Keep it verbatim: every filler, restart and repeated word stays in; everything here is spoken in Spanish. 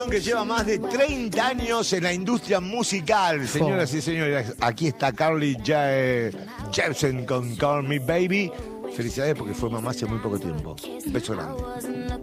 Que lleva más de treinta años en la industria musical, señoras y señores. Aquí está Carly Jepsen con Call Me Baby. Felicidades porque fue mamá hace muy poco tiempo. Un beso grande.